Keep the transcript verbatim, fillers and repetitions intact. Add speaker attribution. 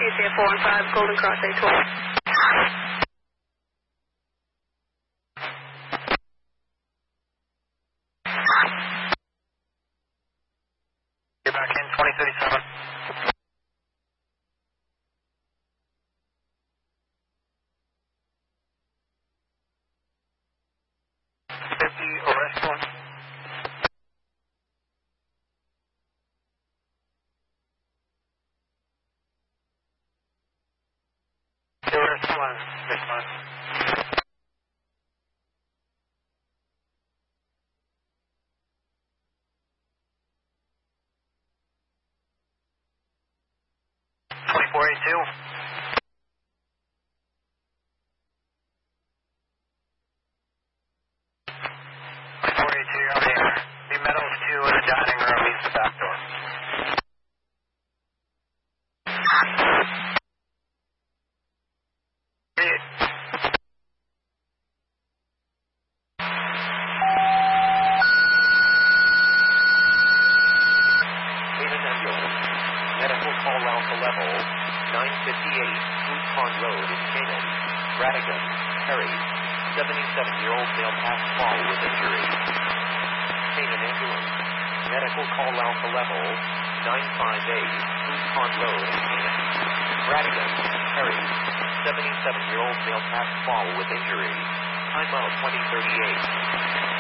Speaker 1: C F four one five, Golden Cross eight twelve.
Speaker 2: You're back in, twenty thirty-seven. fifty, arrest one. Arrest one, this one. twenty-four eighty-two. twenty-four eighty-two, you're on the air. The Meadows two in the dining room, he's the back door.
Speaker 3: Canaan ambulance. Medical call Alpha level nine fifty-eight, Food Pond Road in Canaan. Radigan, Perry, seventy-seven-year-old male passed fall with injury. Canaan ambulance. Medical call Alpha level nine fifty-eight, Food Pond Road in Canaan. Radigan, Perry, seventy-seven-year-old male passed fall with injury. Time out twenty thirty-eight.